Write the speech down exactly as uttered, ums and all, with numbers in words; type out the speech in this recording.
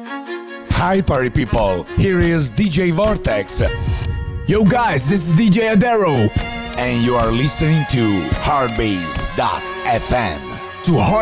Hi party people, here is D J Vortex. Yo guys, this is D J Adero. And you are listening to Hardbase dot F M. To Hard